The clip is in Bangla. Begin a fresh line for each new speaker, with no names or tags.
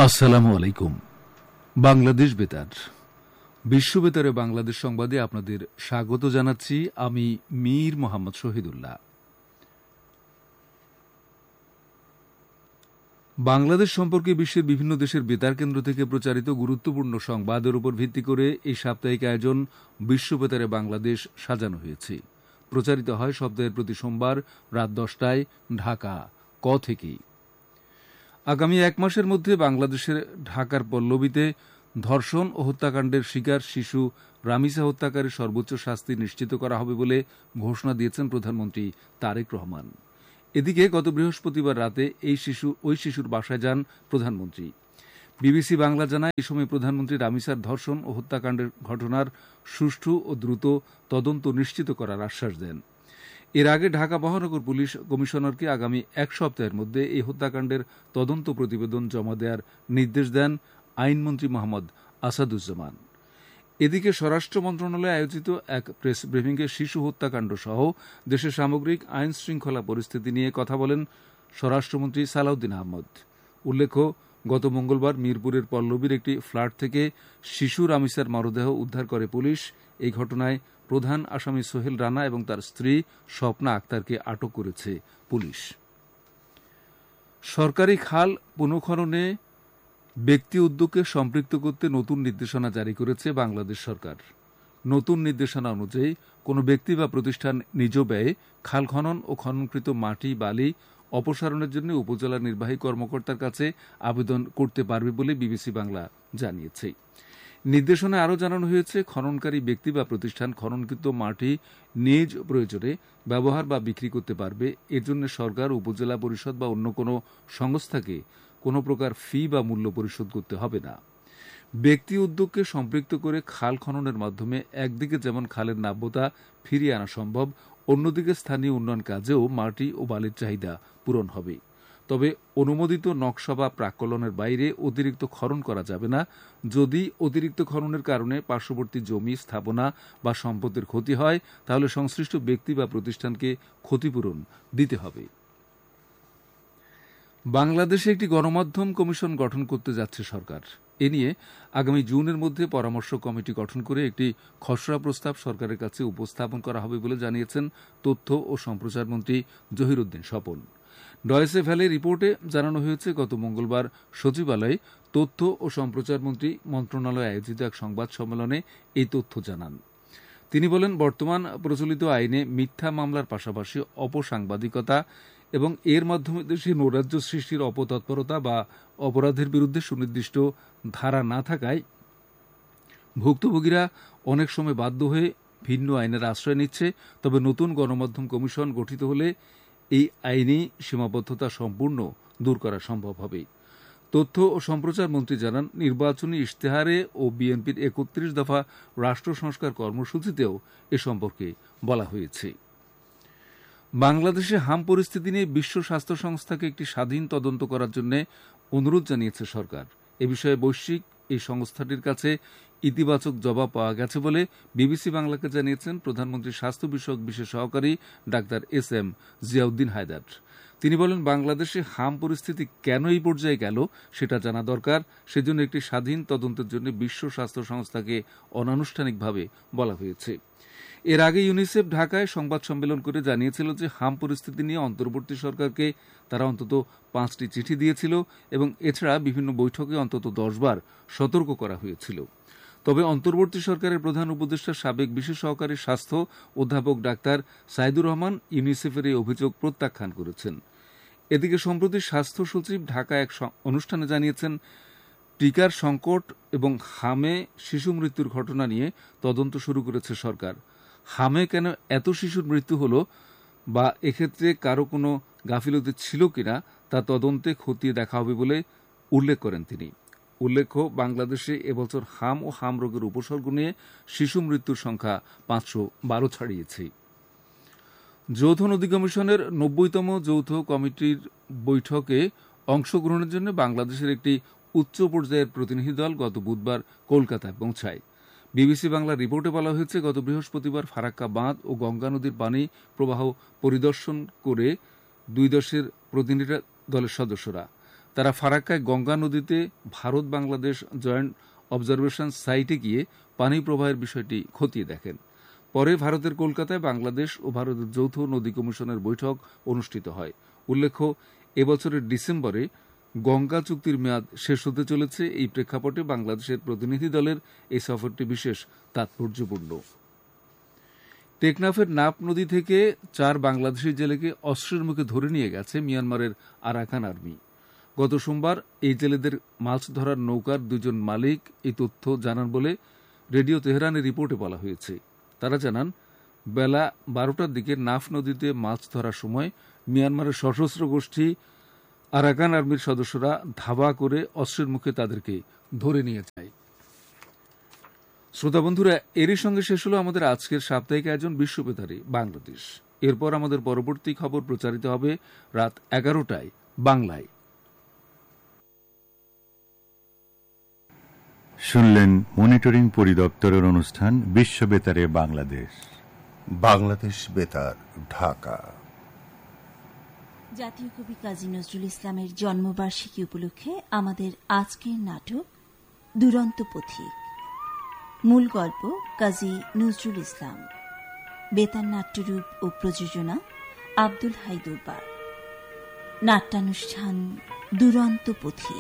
আসসালামু আলাইকুম। বাংলাদেশ বেতার, বিশ্ব বেতারে বাংলাদেশ সংবাদে আপনাদের স্বাগত জানাচ্ছি। আমি মীর মোহাম্মদ শহীদুল্লাহ। বাংলাদেশ সম্পর্কে বিশ্বের বিভিন্ন দেশের বেতার কেন্দ্র থেকে প্রচারিত গুরুত্বপূর্ণ সংবাদের উপর ভিত্তি করে এই সাপ্তাহিক আয়োজন বিশ্ব বেতারে বাংলাদেশ সাজানো হয়েছে। প্রচারিত হয় সপ্তাহের প্রতি সোমবার রাত 10টায় ঢাকা ক থেকেই। আগামী এক মাসের মধ্যে বাংলাদেশের ঢাকার পল্লবীতে ধর্ষণ ও হত্যাকাণ্ডের শিকার শিশু রামিসা হত্যাকারীর সর্বোচ্চ শাস্তি নিশ্চিত করা হবে বলে ঘোষণা দিয়েছেন প্রধানমন্ত্রী তারেক রহমান। এদিকে গত বৃহস্পতিবার রাতে ওই শিশুর বাসায় যান প্রধানমন্ত্রী। বিবিসি বাংলা জানায়, এই সময় প্রধানমন্ত্রী রামিসার ধর্ষণ ও হত্যাকাণ্ডের ঘটনার সুষ্ঠু ও দ্রুত তদন্ত নিশ্চিত করার আশ্বাস দেন। এর আগে ঢাকা মহানগর পুলিশ কমিশনারকে আগামী এক সপ্তাহের মধ্যে এই হত্যাকাণ্ডের তদন্ত প্রতিবেদন জমা দেওয়ার নির্দেশ দেন আইনমন্ত্রী মোহাম্মদ আসাদুজ্জামান। এদিকে স্বরাষ্ট্র মন্ত্রণালয়ে আয়োজিত এক প্রেস ব্রিফিংয়ে শিশু হত্যাকাণ্ড সহ দেশের সামগ্রিক আইন শৃঙ্খলা পরিস্থিতি নিয়ে কথা বলেন স্বরাষ্ট্রমন্ত্রী সালাউদ্দিন আহমদ। উল্লেখ্য, গত মঙ্গলবার মিরপুরের পল্লবীর একটি ফ্ল্যাট থেকে শিশু রামিসার মরদেহ উদ্ধার করে পুলিশ। এই ঘটনায় প্রধান আসামি সোহেল রানা এবং তার স্ত্রী স্বপ্না আক্তারকে আটক করেছে পুলিশ। সরকারি খাল পুনঃখননে ব্যক্তি উদ্যোগকে সম্পৃক্ত করতে নতুন নির্দেশনা জারি করেছে বাংলাদেশ সরকার। নতুন নির্দেশনা অনুযায়ী কোন ব্যক্তি বা প্রতিষ্ঠান নিজ ব্যয়ে খাল খনন ও খননকৃত মাটি বালি অপসারণের জন্য উপজেলা নির্বাহী কর্মকর্তার কাছে আবেদন করতে পারবে বলে বিবিসি বাংলা জানিয়েছে। নির্দেশনায় আরও জানানো হয়েছে, খননকারী ব্যক্তি বা প্রতিষ্ঠান খননকৃত মাটি নিজ প্রয়োজনে ব্যবহার বা বিক্রি করতে পারবে। এর জন্য সরকার, উপজেলা পরিষদ বা অন্য কোনো সংস্থাকে কোনো প্রকার ফি বা মূল্য পরিশোধ করতে হবে না। ব্যক্তি উদ্যোগকে সম্পৃক্ত করে খাল খননের মাধ্যমে একদিকে যেমন খালের নাব্যতা ফিরিয়ে আনা সম্ভব, অন্যদিকে স্থানীয় উন্নয়ন কাজেও মাটি ও বালির চাহিদা পূরণ হবে। তবে অনুমোদিত নকশা বা প্রাক্কলনের বাইরে অতিরিক্ত খনন করা যাবে না। যদি অতিরিক্ত খননের কারণে পার্শ্ববর্তী জমি, স্থাপনা বা সম্পদের ক্ষতি হয়, তাহলে সংশ্লিষ্ট ব্যক্তি বা প্রতিষ্ঠানকে ক্ষতিপূরণ দিতে হবে। বাংলাদেশে একটি গণমাধ্যম কমিশন গঠন করতে যাচ্ছে সরকার। এ নিয়ে আগামী জুনের মধ্যে পরামর্শ কমিটি গঠন করে একটি খসড়া প্রস্তাব সরকারের কাছে উপস্থাপন করা হবে বলে জানিয়েছেন তথ্য ও সম্প্রচার মন্ত্রী জহিরুদ্দিন স্বপন। ডয়েচে ভ্যালে রিপোর্টে জানানো হয়েছে, গত মঙ্গলবার সচিবালয়ে তথ্য ও সম্প্রচার মন্ত্রী মন্ত্রণালয়ে আয়োজিত এক সংবাদ সম্মেলনে এই তথ্য জানান। তিনি বলেন, বর্তমান প্রচলিত আইনে মিথ্যা মামলার পাশাপাশি অপসাংবাদিকতা এবং এর মাধ্যমে দেশে নৈরাজ্য সৃষ্টির অপতৎপরতা বা অপরাধের বিরুদ্ধে সুনির্দিষ্ট ধারা না থাকায় ভুক্তভোগীরা অনেক সময় বাধ্য হয়ে ভিন্ন আইনের আশ্রয় নিচ্ছে। তবে নতুন গণমাধ্যম কমিশন গঠিত হলে এই আইনি সীমাবদ্ধতা সম্পূর্ণ দূর করা সম্ভব হবে। তথ্য ও সম্প্রচার মন্ত্রী জানান, নির্বাচনী ইশতেহারে ও বিএনপির ৩১ দফা রাষ্ট্র সংস্কার কর্মসূচিতেও এ সম্পর্কে বলা হয়েছে। বাংলাদেশে হাম পরিস্থিতি নিয়ে বিশ্ব স্বাস্থ্য সংস্থাকে একটি স্বাধীন তদন্ত করার জন্য অনুরোধ জানিয়েছে সরকার। এ বিষয়ে বৈশ্বিক এই সংস্থাটির কাছে ইতিবাচক জবাব পাওয়া গেছে বলে বিবিসি বাংলাকে জানিয়েছেন প্রধানমন্ত্রীর স্বাস্থ্য বিষয়ক বিশেষ সহকারী ডাক্তার এস.এম. জিয়াউদ্দিন হায়দার। তিনি বলেন, বাংলাদেশে হাম পরিস্থিতি কেন এই পর্যায়ে গেল সেটা জানা দরকার। সেজন্য একটি স্বাধীন তদন্তের জন্য বিশ্ব স্বাস্থ্য সংস্থাকে অনানুষ্ঠানিকভাবে বলা হয়েছে। এর আগে ইউনিসেফ ঢাকায় সংবাদ সম্মেলন করে জানিয়েছিল যে হাম পরিস্থিতি নিয়ে অন্তর্বর্তী সরকারকে তারা অন্তত 5টি চিঠি দিয়েছিল এবং এছাড়া বিভিন্ন বৈঠকে অন্তত 10 বার সতর্ক করা হয়েছিল। তবে অন্তর্বর্তী সরকারের প্রধান উপদেষ্টা সাবেক বিশেষ সহকারী স্বাস্থ্য অধ্যাপক ডাক্তার সাইদুর রহমান ইউনিসেফের এই অভিযোগ প্রত্যাখ্যান করেছেন। এদিকে সম্প্রতি স্বাস্থ্য সচিব ঢাকা এক অনুষ্ঠানে জানিয়েছেন, টিকার সংকট এবং হামে শিশু মৃত্যুর ঘটনা নিয়ে তদন্ত শুরু করেছে সরকার। হামে কেন এত শিশুর মৃত্যু হল বা এক্ষেত্রে কারো কোনো গাফিলতি ছিল কিনা তা তদন্তে খতিয়ে দেখা হবে বলে উল্লেখ করেন তিনি। উল্লেখ্য, বাংলাদেশে এবছর হাম ও হাম রোগের উপসর্গ নিয়ে শিশু মৃত্যুর সংখ্যা 512 ছাড়িয়েছে। যৌথ নদী কমিশনের 90তম যৌথ কমিটির বৈঠকে অংশগ্রহণের জন্য বাংলাদেশের একটি উচ্চ পর্যায়ের প্রতিনিধি দল গত বুধবার কলকাতায় পৌঁছায়। বিবিসি বাংলার রিপোর্টে বলা হয়েছে, গত বৃহস্পতিবার ফারাক্কা বাঁধ ও গঙ্গা নদীর পানি প্রবাহ পরিদর্শন করে দুই দেশের প্রতিনিধি দলের সদস্যরা তারা ফারাক্কায় গঙ্গা নদীতে ভারত বাংলাদেশ জয়েন্ট অবজারভেশন সাইটে গিয়ে পানি প্রবাহের বিষয়টি খতিয়ে দেখেন। পরে ভারতের কলকাতায় বাংলাদেশ ও ভারতের যৌথ নদী কমিশনের বৈঠক অনুষ্ঠিত হয়। উল্লেখ্য, এবছরের ডিসেম্বরে গঙ্গা চুক্তির মেয়াদ শেষ হতে চলেছে। এই প্রেক্ষাপটে বাংলাদেশের প্রতিনিধি দলের এই সফরটি বিশেষ তাৎপর্যপূর্ণ। টেকনাফের নাফ নদী থেকে 4 বাংলাদেশি জেলেকে অস্ত্রের মুখে ধরে নিয়ে গেছে মিয়ানমারের আরাকান আর্মি। গত সোমবার এই জেলেদের মাছ ধরার নৌকার 2 জন মালিক এই তথ্য জানান বলে রেডিও তেহরানের রিপোর্টে বলা হয়েছে। তারা জানান, বেলা 12টার দিকে নাফ নদীতে মাছ ধরার সময় মিয়ানমারের সশস্ত্র গোষ্ঠী আরাকান আর্মির সদস্যরা ধাওয়া করে অস্ত্রের মুখে তাদেরকে ধরে নিয়ে যায়। শ্রোতা বন্ধুরা, এরই সঙ্গে শেষ হল আমাদের আজকের সাপ্তাহিক আয়োজন বিশ্ববেতারে বাংলাদেশ। এরপর আমাদের পরবর্তী খবর প্রচারিত হবে রাত 11টায় বাংলায়।
শুনলেন মনিটরিং পরিদপ্তরের অনুষ্ঠান বিশ্ববেতারে বাংলাদেশ।
বাংলাদেশ বেতার, ঢাকা।
জাতীয় কবি কাজী নজরুল ইসলামের জন্মবার্ষিকী উপলক্ষে আমাদের আজকের নাটক দুরন্ত পথিক। মূল গল্প কাজী নজরুল ইসলাম। বেতার নাট্যরূপ ও প্রযোজনা আব্দুল হাই দরবার। নাট্যানুষ্ঠান দুরন্ত পথিক।